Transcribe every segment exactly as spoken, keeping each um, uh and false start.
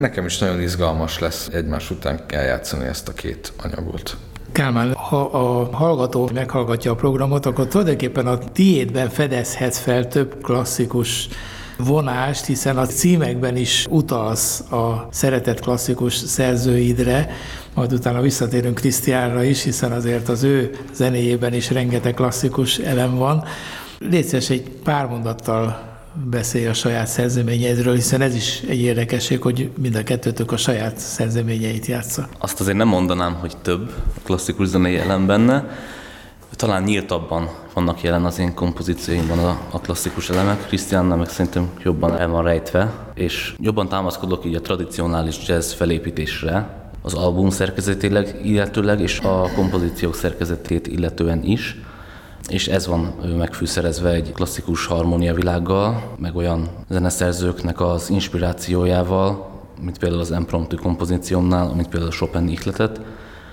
Nekem is nagyon izgalmas lesz egymás után eljátszani ezt a két anyagot. Kálmán, ha a hallgató meghallgatja a programot, akkor tulajdonképpen a tiédben fedezhetsz fel több klasszikus vonást, hiszen a címekben is utalsz a szeretett klasszikus szerzőidre, majd utána visszatérünk Krisztiánra is, hiszen azért az ő zenéjében is rengeteg klasszikus elem van. Légy szíves, egy pár mondattal beszélj a saját szerzeményeidről, hiszen ez is egy érdekesség, hogy mind a kettőtök a saját szerzeményeit játsza. Azt azért nem mondanám, hogy több klasszikus zenei elem benne. Talán nyíltabban vannak jelen az én kompozícióimban a, a klasszikus elemek. Krisztiánnal meg szerintem jobban el van rejtve, és jobban támaszkodok így a tradicionális jazz felépítésre, az album szerkezetileg illetőleg, és a kompozíciók szerkezetét illetően is. És ez van megfűszerezve egy klasszikus harmóniavilággal, meg olyan zeneszerzőknek az inspirációjával, mint például az impromptu kompozíciómnál, amit például Chopin ihletett,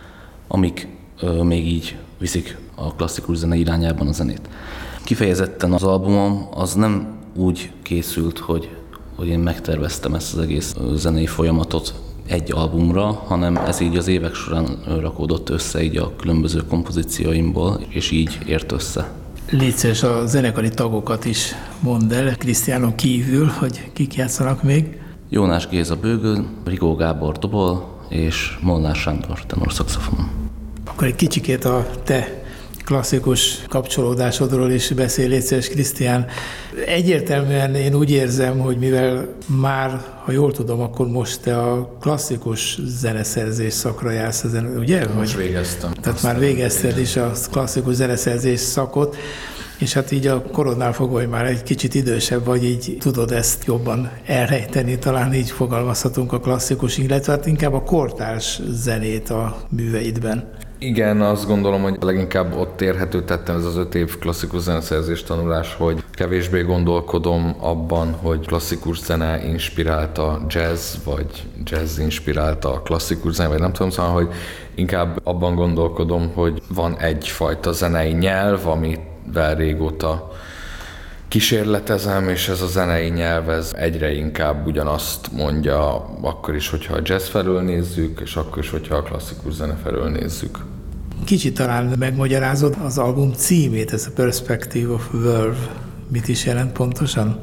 amik ö, még így viszik a klasszikus zene irányában a zenét. Kifejezetten az albumom az nem úgy készült, hogy, hogy én megterveztem ezt az egész zenei folyamatot egy albumra, hanem ez így az évek során rakódott össze így a különböző kompozícióimból, és így ért össze. Légy szíves, a zenekari tagokat is mondd el, Krisztiánon kívül, hogy kik játszanak még. Jónás Géza bőgő, Rigó Gábor dobol, és Molnár Sándor tenor szaxofon. Akkor egy kicsikét a te klasszikus kapcsolódásodról is beszél, légy szíves, Krisztián. Egyértelműen én úgy érzem, hogy mivel már, ha jól tudom, akkor most te a klasszikus zeneszerzés szakra jársz, ugye? Most végeztem. Tehát már végezted is a klasszikus zeneszerzés szakot, és hát így a korodnál fogva, hogy már egy kicsit idősebb vagy, így tudod ezt jobban elrejteni, talán így fogalmazhatunk a klasszikus, illetve hát inkább a kortárs zenét a műveidben. Igen, azt gondolom, hogy leginkább ott érhető tettem ez az öt év klasszikus zeneszerzés tanulás, hogy kevésbé gondolkodom abban, hogy klasszikus zene inspirálta jazz, vagy jazz inspirálta a klasszikus zene, vagy nem tudom, szóval, hogy inkább abban gondolkodom, hogy van egyfajta zenei nyelv, amivel régóta kísérletezem, és ez a zenei nyelv ez egyre inkább ugyanazt mondja, akkor is, hogyha a jazz felől nézzük, és akkor is, hogyha a klasszikus zene felől nézzük. Kicsit talán megmagyarázod az album címét, ez a Perspective of Verve. Mit is jelent pontosan?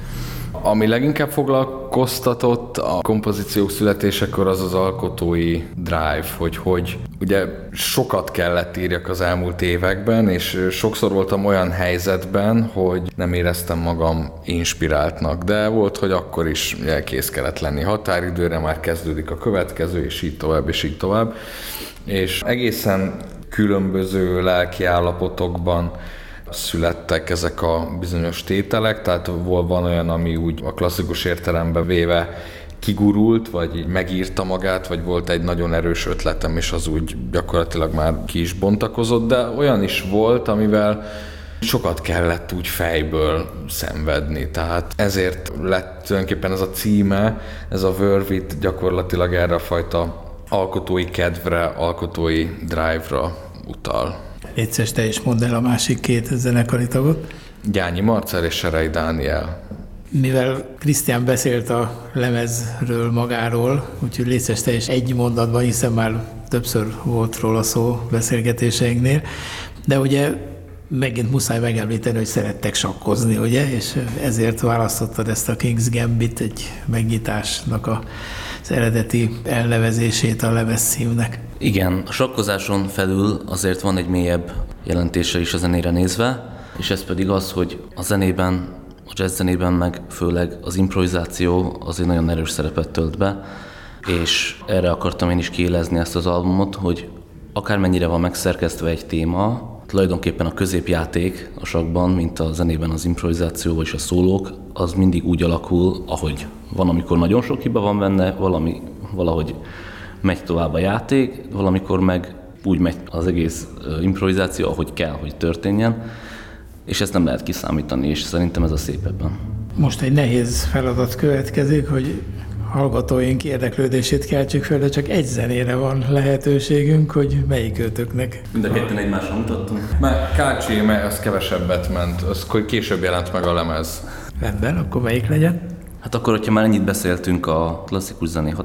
Ami leginkább foglalkoztatott a kompozíciók születésekor, az az alkotói drive, hogy hogy ugye sokat kellett írjak az elmúlt években, és sokszor voltam olyan helyzetben, hogy nem éreztem magam inspiráltnak, de volt, hogy akkor is kész kellett lenni határidőre, már kezdődik a következő, és így tovább, és így tovább. És egészen különböző lelkiállapotokban születtek ezek a bizonyos tételek, tehát van olyan, ami úgy a klasszikus értelembe véve kigurult, vagy így megírta magát, vagy volt egy nagyon erős ötletem, és az úgy gyakorlatilag már ki is bontakozott, de olyan is volt, amivel sokat kellett úgy fejből szenvedni, tehát ezért lett tulajdonképpen ez a címe, ez a Verve itt gyakorlatilag erre a fajta alkotói kedvre, alkotói drive-ra utal. Légy szíves, te is mondd el a másik két zenekari tagot. Gyányi Marcell és Serei Dániel. Mivel Krisztián beszélt a lemezről magáról, úgyhogy légy szíves, te is egy mondatban, hiszen már többször volt róla szó beszélgetéseinknél, de ugye megint muszáj megemlíteni, hogy szerettek sakkozni, ugye, és ezért választottad ezt a King's Gambit egy megnyitásnak a az eredeti elnevezését a lemezcímnek. Igen, a sakkozáson felül azért van egy mélyebb jelentése is a zenére nézve, és ez pedig az, hogy a zenében, a jazz zenében meg főleg az improvizáció az egy nagyon erős szerepet tölt be, és erre akartam én is kiélezni ezt az albumot, hogy akármennyire van megszerkesztve egy téma, tulajdonképpen a középjáték a sakkban, mint a zenében az improvizáció és a szólók, az mindig úgy alakul, ahogy van, amikor nagyon sok hiba van benne, valami, valahogy megy tovább a játék, valamikor meg úgy megy az egész improvizáció, ahogy kell, hogy történjen, és ezt nem lehet kiszámítani, és szerintem ez a szép ebben. Most egy nehéz feladat következik, hogy hallgatóink érdeklődését keltsük fel, de csak egy zenére van lehetőségünk, hogy melyik őtöknek. Mind a ketten egymásra mutattunk. Mert Kácsi, mert az kevesebbet ment, az később jelent meg a lemez. Rendben, akkor melyik legyen? Hát akkor, hogyha már ennyit beszéltünk a klasszikus zené